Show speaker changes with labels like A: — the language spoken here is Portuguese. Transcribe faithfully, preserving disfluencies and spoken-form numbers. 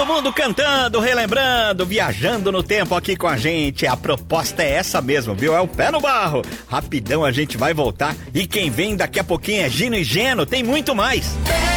A: Todo mundo cantando, relembrando, viajando no tempo aqui com a gente. A proposta é essa mesmo, viu? É o pé no barro. Rapidão a gente vai voltar. E quem vem daqui a pouquinho é Gino e Geno. Tem muito mais.